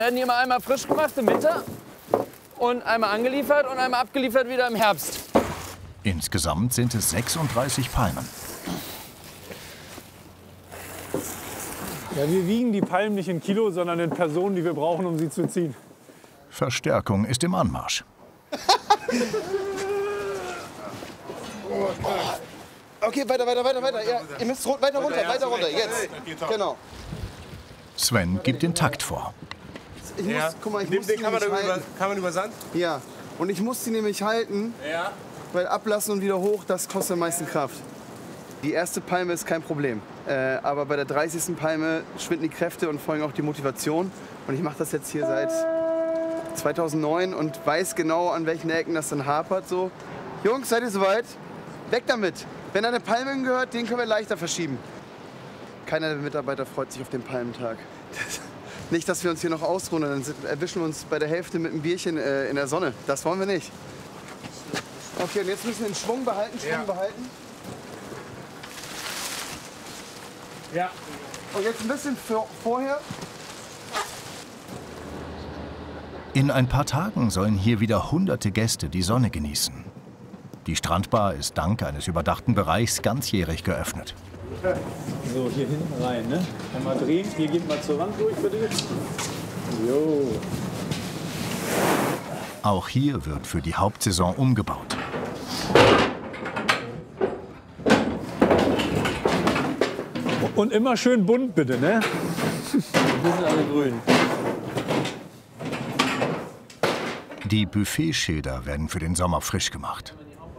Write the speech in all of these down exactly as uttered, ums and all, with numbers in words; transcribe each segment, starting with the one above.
Werden die immer einmal frisch gemacht im Winter und einmal angeliefert und einmal abgeliefert wieder im Herbst. Insgesamt sind es sechsunddreißig Palmen. Ja, wir wiegen die Palmen nicht in Kilo, sondern in Personen, die wir brauchen, um sie zu ziehen. Verstärkung ist im Anmarsch. Okay, weiter, weiter, weiter, weiter. Ja, ihr müsst weiter runter, weiter runter. Jetzt. Genau. Sven gibt den Takt vor. Ich muss, Ja. guck mal, ich Den, muss den die kann, man nämlich über, halten. kann man über Sand? Ja. Und ich muss die nämlich halten, Ja. weil ablassen und wieder hoch, das kostet am meisten Kraft. Die erste Palme ist kein Problem. Äh, aber bei der dreißigsten Palme schwinden die Kräfte und vor allem auch die Motivation. Und ich mache das jetzt hier seit zweitausendneun und weiß genau, an welchen Ecken das dann hapert. So. Jungs, seid ihr soweit? Weg damit! Wenn eine Palme gehört, den können wir leichter verschieben. Keiner der Mitarbeiter freut sich auf den Palmentag. Das, nicht, dass wir uns hier noch ausruhen, dann sind, erwischen wir uns bei der Hälfte mit einem Bierchen äh, in der Sonne. Das wollen wir nicht. Okay, und jetzt müssen wir den Schwung behalten, Schwung Ja. behalten. Ja. Und jetzt ein bisschen für, vorher. In ein paar Tagen sollen hier wieder hunderte Gäste die Sonne genießen. Die Strandbar ist dank eines überdachten Bereichs ganzjährig geöffnet. So, hier hinten rein, ne? Einmal drehen. Hier geht mal zur Wand durch, bitte. Jo. Auch hier wird für die Hauptsaison umgebaut. Und immer schön bunt, bitte, ne? Wir sind alle grün. Die Buffetschilder werden für den Sommer frisch gemacht.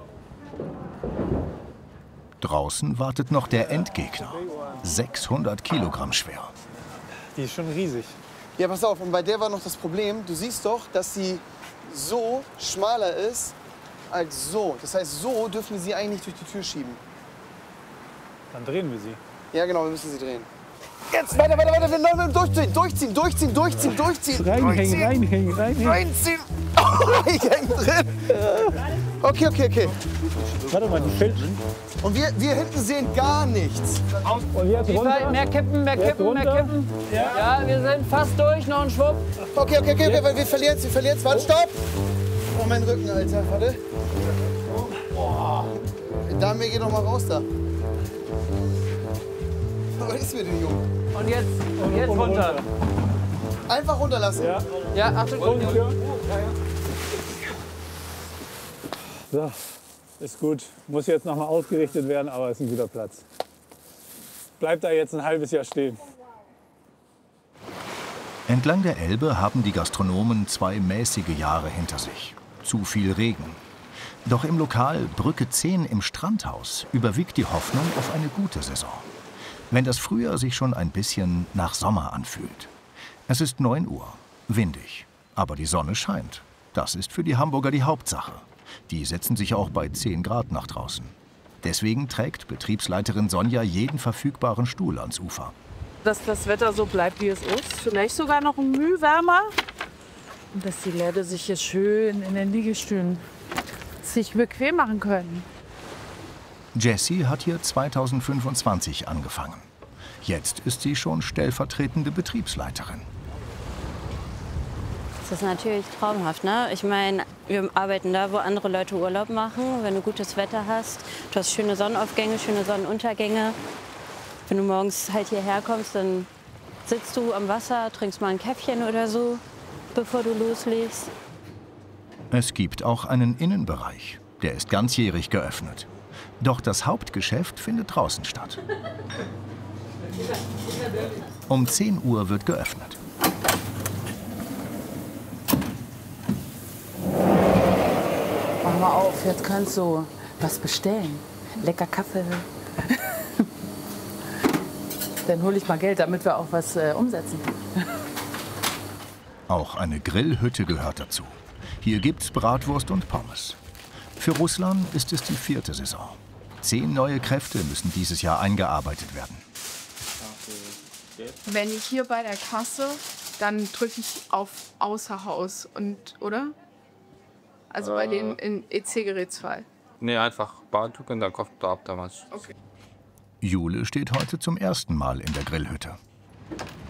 Draußen wartet noch der Endgegner. sechshundert Kilogramm schwer. Die ist schon riesig. Ja, pass auf, und bei der war noch das Problem, du siehst doch, dass sie so schmaler ist als so. Das heißt, so dürfen wir sie eigentlich nicht durch die Tür schieben. Dann drehen wir sie. Ja, genau, wir müssen sie drehen. Jetzt, weiter, weiter, weiter, wir wollen durchziehen, durchziehen, durchziehen, durchziehen, durchziehen. Reinhängen, reinhängen, reinhängen. Reinziehen. Oh, ich häng drin. Okay, okay, okay. Warte mal, die fällt. Und wir, wir hinten sehen gar nichts. Und jetzt Wie weit? runter. Mehr kippen, mehr Jetzt kippen, mehr runter. kippen. Ja. ja, wir sind fast durch, noch ein Schwupp. Okay, okay, okay, okay, weil wir verlieren es, wir verlieren es. Warte, stopp. Oh, mein Rücken, Alter, warte. Oh. Dame, geh doch mal raus da. Was ist mit dem Jungen? Und jetzt, und jetzt runter. Einfach runterlassen. Ja. Ja, Achtung. So, ist gut. Muss jetzt noch mal ausgerichtet werden, aber ist ein guter Platz. Bleibt da jetzt ein halbes Jahr stehen. Entlang der Elbe haben die Gastronomen zwei mäßige Jahre hinter sich. Zu viel Regen. Doch im Lokal Brücke zehn im Strandhaus überwiegt die Hoffnung auf eine gute Saison. Wenn das Frühjahr sich schon ein bisschen nach Sommer anfühlt. Es ist neun Uhr, windig, aber die Sonne scheint. Das ist für die Hamburger die Hauptsache. Die setzen sich auch bei zehn Grad nach draußen. Deswegen trägt Betriebsleiterin Sonja jeden verfügbaren Stuhl ans Ufer. Dass das Wetter so bleibt, wie es ist. Vielleicht sogar noch ein Mühe wärmer. Und dass die Leute sich hier schön in den Liegestühlen sich bequem machen können. Jessie hat hier zweitausendfünfundzwanzig angefangen. Jetzt ist sie schon stellvertretende Betriebsleiterin. Das ist natürlich traumhaft, ne? Ich meine, wir arbeiten da, wo andere Leute Urlaub machen. Wenn du gutes Wetter hast, du hast schöne Sonnenaufgänge, schöne Sonnenuntergänge. Wenn du morgens halt hierher kommst, dann sitzt du am Wasser, trinkst mal ein Käffchen oder so, bevor du loslegst. Es gibt auch einen Innenbereich. Der ist ganzjährig geöffnet. Doch das Hauptgeschäft findet draußen statt. Um zehn Uhr wird geöffnet. Mach mal auf, jetzt kannst du was bestellen. Lecker Kaffee. Dann hole ich mal Geld, damit wir auch was äh, umsetzen. Auch eine Grillhütte gehört dazu. Hier gibt's Bratwurst und Pommes. Für Russland ist es die vierte Saison. Zehn neue Kräfte müssen dieses Jahr eingearbeitet werden. Wenn ich hier bei der Kasse, dann drücke ich auf Außer Haus, und, oder? Also bei den in E C-Gerätsfall. Nee, einfach Bar drücken, dann kommt da ab damals. Okay. Jule steht heute zum ersten Mal in der Grillhütte.